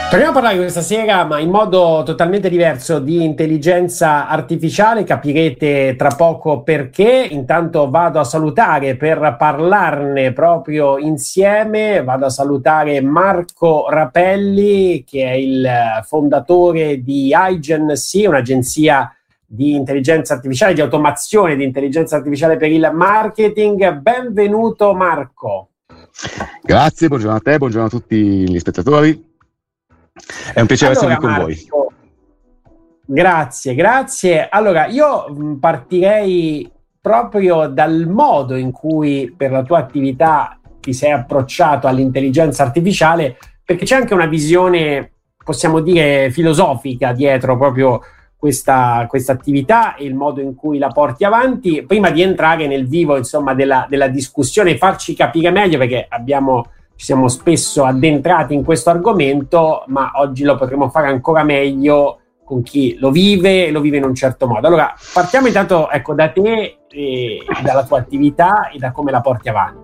Torniamo a parlare questa sera, ma in modo totalmente diverso, di intelligenza artificiale. Capirete tra poco perché. Intanto vado a salutare, per parlarne proprio insieme, vado a salutare Marco Rapelli, che è il fondatore di Agency, un'agenzia di intelligenza artificiale, di automazione di intelligenza artificiale per il marketing. Benvenuto Marco. Grazie, buongiorno a te, buongiorno a tutti gli spettatori. È un piacere essere qui con voi. Grazie. Allora, io partirei proprio dal modo in cui per la tua attività ti sei approcciato all'intelligenza artificiale, perché c'è anche una visione, possiamo dire, filosofica dietro proprio questa attività e il modo in cui la porti avanti. Prima di entrare nel vivo, insomma, della discussione, farci capire meglio, perché ci siamo spesso addentrati in questo argomento, ma oggi lo potremo fare ancora meglio con chi lo vive in un certo modo. Allora, partiamo intanto, da te, dalla tua attività e da come la porti avanti.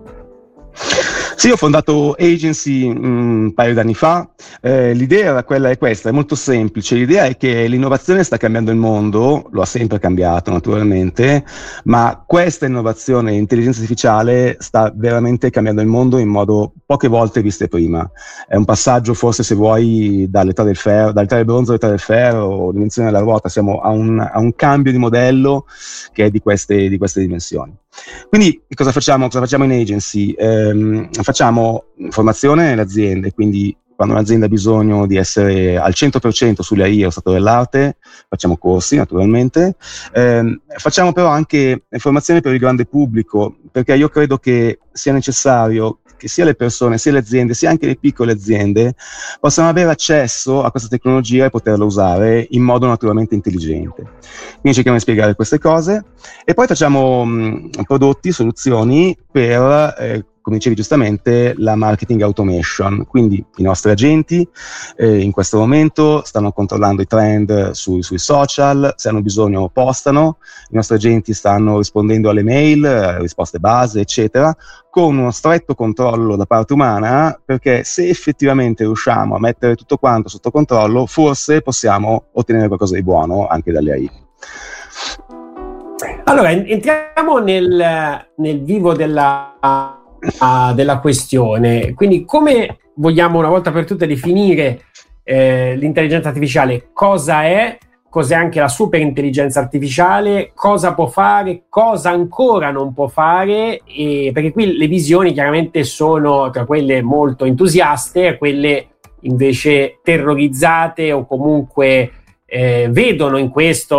Sì, ho fondato Agency un paio d'anni fa. L'idea è questa, è molto semplice. L'idea è che l'innovazione sta cambiando il mondo, lo ha sempre cambiato naturalmente, ma questa innovazione, l'intelligenza artificiale, sta veramente cambiando il mondo in modo poche volte viste prima. È un passaggio, forse, se vuoi, dall'età del bronzo all'età del ferro, o l'invenzione della ruota. Siamo a un cambio di modello che è di queste dimensioni. Quindi cosa facciamo? Cosa facciamo in Agency? Facciamo formazione nelle aziende, quindi quando un'azienda ha bisogno di essere al 100% sulle AI allo stato dell'arte, facciamo corsi naturalmente. Facciamo però anche formazione per il grande pubblico, perché io credo che sia necessario che sia le persone, sia le aziende, sia anche le piccole aziende possano avere accesso a questa tecnologia e poterla usare in modo naturalmente intelligente. Quindi cerchiamo di spiegare queste cose e poi facciamo prodotti, soluzioni per, come dicevi giustamente, la marketing automation. Quindi i nostri agenti in questo momento stanno controllando i trend sui social, se hanno bisogno postano, i nostri agenti stanno rispondendo alle mail, risposte base, eccetera, con uno stretto controllo da parte umana, perché se effettivamente riusciamo a mettere tutto quanto sotto controllo, forse possiamo ottenere qualcosa di buono anche dalle AI. Allora, entriamo nel vivo della questione. Quindi, come vogliamo una volta per tutte definire l'intelligenza artificiale? Cosa è? Cos'è anche la super intelligenza artificiale? Cosa può fare? Cosa ancora non può fare? Perché qui le visioni chiaramente sono tra quelle molto entusiaste e quelle invece terrorizzate, o comunque vedono in questo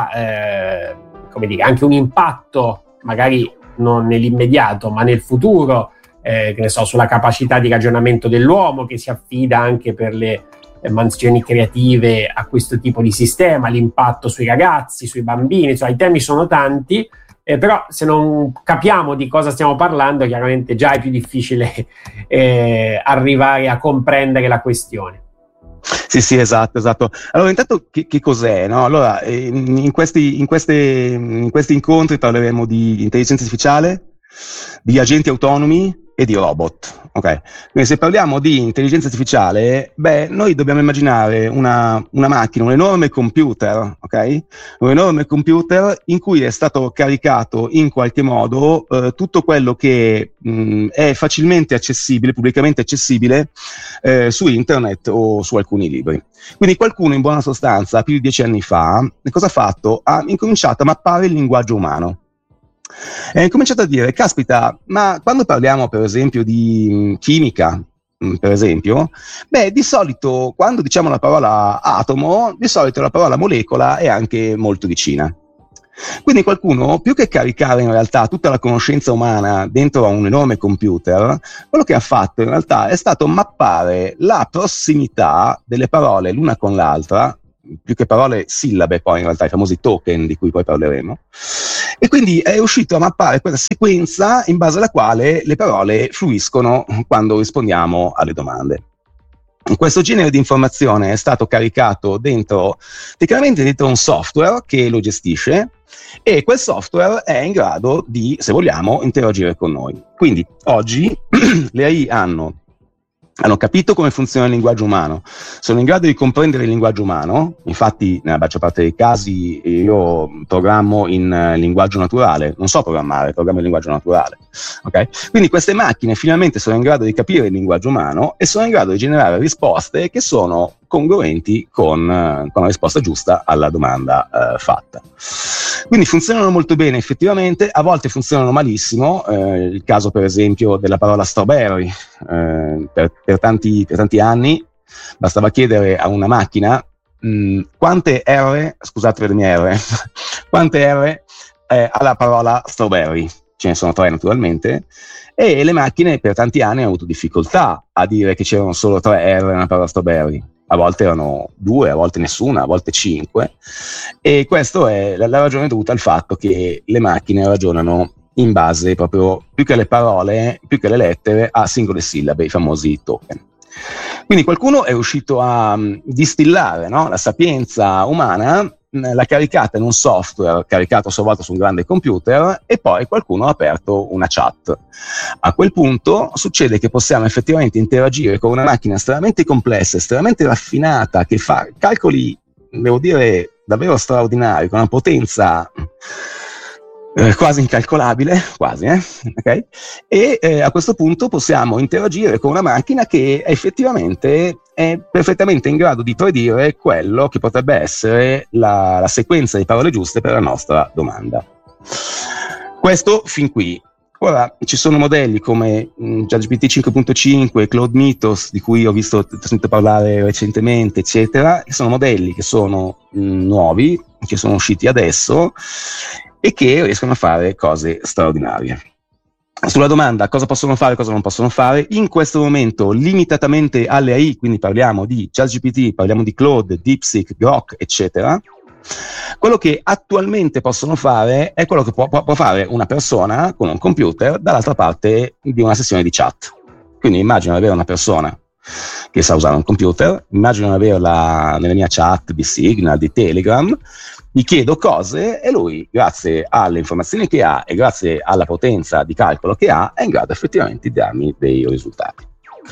anche un impatto, magari non nell'immediato, ma nel futuro, che ne so, sulla capacità di ragionamento dell'uomo, che si affida anche per le mansioni creative a questo tipo di sistema, l'impatto sui ragazzi, sui bambini, insomma i temi sono tanti, però se non capiamo di cosa stiamo parlando, chiaramente già è più difficile arrivare a comprendere la questione. Sì, esatto. Allora, intanto che cos'è? No? Allora, in questi incontri parleremo di intelligenza artificiale, di agenti autonomi e di robot. Ok? Quindi se parliamo di intelligenza artificiale, noi dobbiamo immaginare una macchina, un enorme computer, ok? Un enorme computer in cui è stato caricato in qualche modo tutto quello che è facilmente accessibile, pubblicamente accessibile su internet o su alcuni libri. Quindi qualcuno, in buona sostanza, più di 10 anni fa, cosa ha fatto? Ha incominciato a mappare il linguaggio umano. E ho cominciato a dire, caspita, ma quando parliamo per esempio di chimica, per esempio, di solito quando diciamo la parola atomo, di solito la parola molecola è anche molto vicina. Quindi qualcuno, più che caricare in realtà tutta la conoscenza umana dentro a un enorme computer, quello che ha fatto in realtà è stato mappare la prossimità delle parole l'una con l'altra, più che parole, sillabe, poi in realtà i famosi token di cui poi parleremo, e quindi è riuscito a mappare quella sequenza in base alla quale le parole fluiscono quando rispondiamo alle domande. Questo genere di informazione è stato caricato tecnicamente dentro un software che lo gestisce, e quel software è in grado di, se vogliamo, interagire con noi. Quindi oggi le AI hanno hanno capito come funziona il linguaggio umano, sono in grado di comprendere il linguaggio umano. Infatti nella maggior parte dei casi io programmo in linguaggio naturale, non so programmare, programmo in linguaggio naturale, okay? Quindi queste macchine finalmente sono in grado di capire il linguaggio umano e sono in grado di generare risposte che sono congruenti con la risposta giusta alla domanda fatta. Quindi funzionano molto bene effettivamente, a volte funzionano malissimo, il caso per esempio della parola strawberry. Per tanti anni bastava chiedere a una macchina quante R, scusate per le mie R, quante R ha la parola strawberry, ce ne sono 3 naturalmente, e le macchine per tanti anni hanno avuto difficoltà a dire che c'erano solo 3 R nella parola strawberry. A volte erano 2, a volte nessuna, a volte 5, e questo è la ragione dovuta al fatto che le macchine ragionano in base proprio, più che alle parole, più che alle lettere, a singole sillabe, i famosi token. Quindi qualcuno è riuscito a distillare, no, la sapienza umana, l'ha caricata in un software caricato a sua volta su un grande computer, e poi qualcuno ha aperto una chat. A quel punto succede che possiamo effettivamente interagire con una macchina estremamente complessa, estremamente raffinata, che fa calcoli, devo dire, davvero straordinari, con una potenza quasi incalcolabile, quasi, okay? E a questo punto possiamo interagire con una macchina che effettivamente è perfettamente in grado di predire quello che potrebbe essere la sequenza di parole giuste per la nostra domanda. Questo fin qui. Ora, ci sono modelli come ChatGPT 5.5, Claude Mythos, di cui ho sentito parlare recentemente, eccetera, che sono modelli che sono nuovi, che sono usciti adesso e che riescono a fare cose straordinarie. Sulla domanda cosa possono fare e cosa non possono fare, in questo momento limitatamente alle AI, quindi parliamo di ChatGPT, parliamo di Claude, DeepSeek, Grok, eccetera, quello che attualmente possono fare è quello che può fare una persona con un computer dall'altra parte di una sessione di chat. Quindi immagino di avere una persona che sa usare un computer, immagino di averla nella mia chat di Signal, di Telegram, gli chiedo cose e lui, grazie alle informazioni che ha e grazie alla potenza di calcolo che ha, è in grado effettivamente di darmi dei risultati.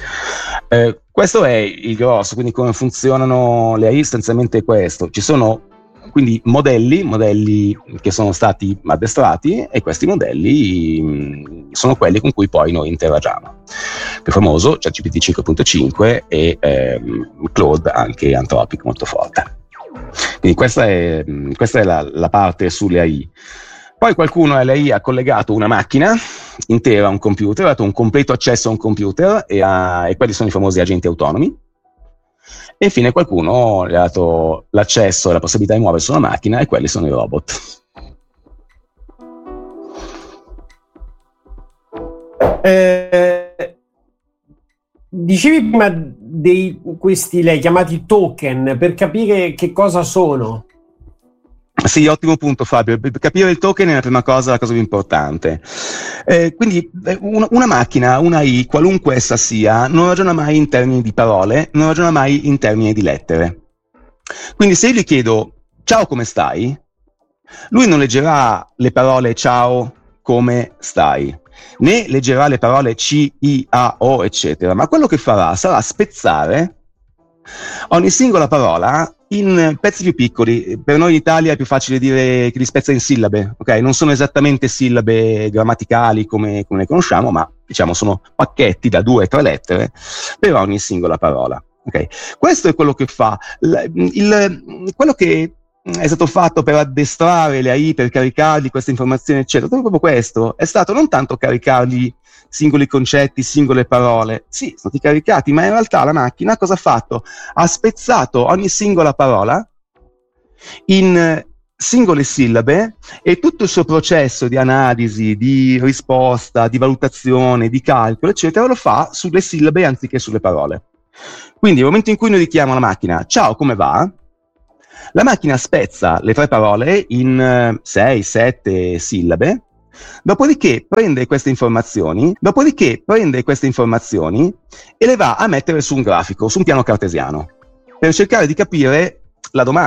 Questo è il grosso, quindi come funzionano le AI, essenzialmente questo. Ci sono quindi modelli che sono stati addestrati, e questi modelli sono quelli con cui poi noi interagiamo. Più famoso ChatGPT 5.5 e Claude, anche Anthropic, molto forte. Quindi questa è la parte sulle AI. Poi qualcuno alle AI ha collegato una macchina intera a un computer, ha dato un completo accesso a un computer e quelli sono i famosi agenti autonomi. E infine qualcuno gli ha dato l'accesso e la possibilità di muoversi su una macchina, e quelli sono i robot. Dicevi prima questi lei chiamati token, per capire che cosa sono. Sì, ottimo punto Fabio. Per capire il token è la prima cosa, la cosa più importante. Quindi una macchina, una AI, qualunque essa sia, non ragiona mai in termini di parole, non ragiona mai in termini di lettere. Quindi se io gli chiedo ciao, come stai? Lui non leggerà le parole ciao, come stai, né leggerà le parole C-I-A-O, eccetera, ma quello che farà sarà spezzare ogni singola parola in pezzi più piccoli. Per noi in Italia è più facile dire che li spezza in sillabe, ok? Non sono esattamente sillabe grammaticali come le conosciamo, ma diciamo sono pacchetti da 2 o 3 lettere per ogni singola parola, ok? Questo è quello che fa quello che è stato fatto per addestrare le AI, per caricargli queste informazioni, eccetera. Proprio questo è stato non tanto caricargli singoli concetti, singole parole. Sì, sono stati caricati, ma in realtà la macchina cosa ha fatto? Ha spezzato ogni singola parola in singole sillabe, e tutto il suo processo di analisi, di risposta, di valutazione, di calcolo, eccetera, lo fa sulle sillabe anziché sulle parole. Quindi nel momento in cui noi richiamiamo la macchina ciao, come va? La macchina spezza le 3 parole in 6-7 sillabe, dopodiché prende queste informazioni e le va a mettere su un grafico, su un piano cartesiano, per cercare di capire la domanda.